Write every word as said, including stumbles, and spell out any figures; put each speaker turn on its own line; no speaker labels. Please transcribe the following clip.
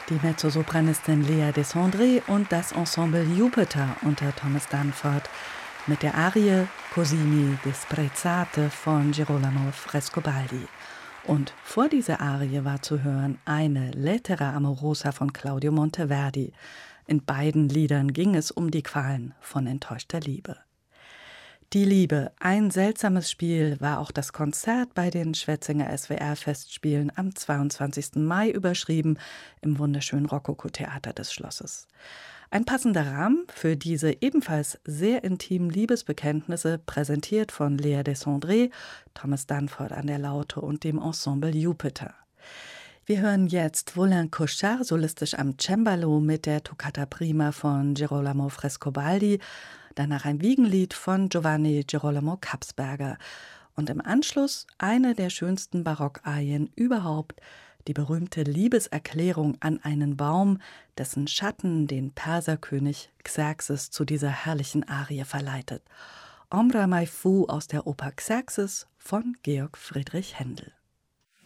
Die Mezzosopranistin Lea Desandré und das Ensemble Jupiter unter Thomas Dunford mit der Arie Così disprezzate von Girolamo Frescobaldi. Und vor dieser Arie war zu hören eine Lettera amorosa von Claudio Monteverdi. In beiden Liedern ging es um die Qualen von enttäuschter Liebe. Die Liebe, ein seltsames Spiel, war auch das Konzert bei den Schwetzinger S W R-Festspielen am zweiundzwanzigsten Mai überschrieben im wunderschönen Rokoko-Theater des Schlosses. Ein passender Rahmen für diese ebenfalls sehr intimen Liebesbekenntnisse, präsentiert von Lea Desandré, Thomas Dunford an der Laute und dem Ensemble Jupiter. Wir hören jetzt Volin Cochard solistisch am Cembalo mit der Toccata Prima von Girolamo Frescobaldi, danach ein Wiegenlied von Giovanni Girolamo Kapsberger und im Anschluss eine der schönsten Barockarien überhaupt, die berühmte Liebeserklärung an einen Baum, dessen Schatten den Perserkönig Xerxes zu dieser herrlichen Arie verleitet. Ombra mai fu aus der Oper Xerxes von Georg Friedrich Händel.